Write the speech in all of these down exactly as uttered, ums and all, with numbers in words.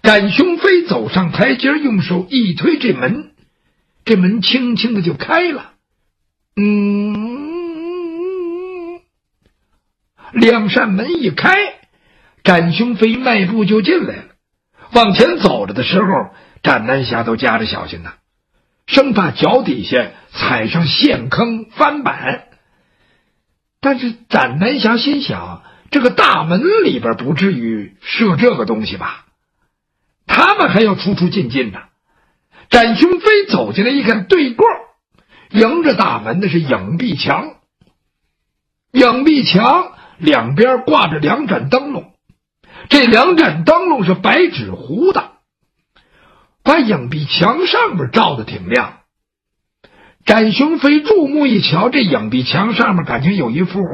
展雄飞走上台阶，用手一推这门，这门轻轻的就开了。嗯，两扇门一开，展雄飞迈步就进来了。往前走着的时候，展南霞都夹着小心呐，生怕脚底下踩上陷坑翻板。但是展南霞心想，这个大门里边不至于设这个东西吧，他们还要出出进进的。展雄飞走进来一看，对过迎着大门的是影壁墙，影壁墙两边挂着两盏灯笼，这两盏灯笼是白纸糊的，把影壁墙上面照得挺亮。展雄飞注目一瞧，这影壁墙上面感情有一幅画。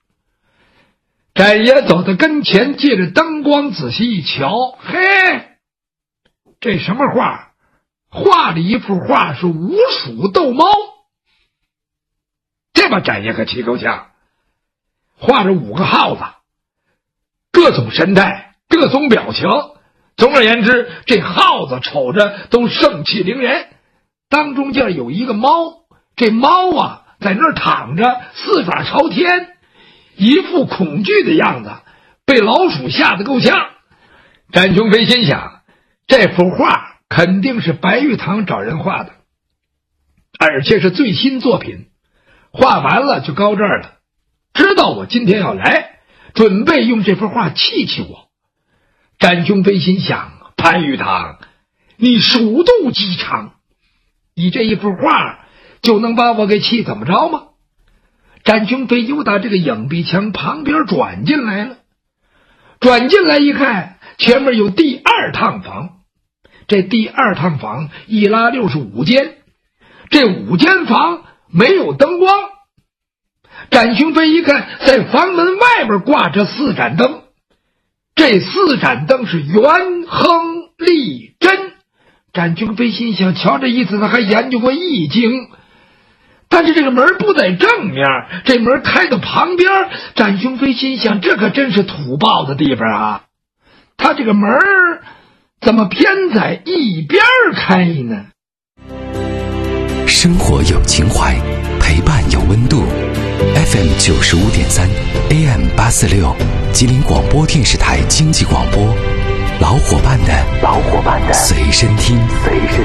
展爷走到跟前，借着灯光仔细一瞧，嘿，这什么画？画的一幅画是五鼠斗猫，这把展爷可气够呛。画着五个耗子，各种神态，各种表情，总而言之，这耗子瞅着都盛气凌人。当中间有一个猫，这猫啊在那儿躺着，四爪朝天，一副恐惧的样子，被老鼠吓得够呛。展雄飞心想，这幅画肯定是白玉堂找人画的，而且是最新作品，画完了就搁这儿了，知道我今天要来，准备用这幅画气气我。展雄飞心想，潘玉堂，你鼠肚鸡肠，你这一幅画就能把我给气怎么着吗？展雄飞又打这个影壁墙旁边转进来了，转进来一看，前面有第二趟房，这第二趟房一拉六是五间，这五间房没有灯光。展雄飞一看，在房门外边挂着四盏灯，这四盏灯是元亨利贞。展雄飞心想，瞧这意思他还研究过易经，但是这个门不在正面，这门开到旁边。展雄飞心想，这可真是土爆的地方啊，他这个门怎么偏在一边开呢？ 生活有情怀，陪伴有温度。 F M 九十五点三 A M 八四六，吉林广播电视台经济广播，老伙伴的老伙伴的随身听随身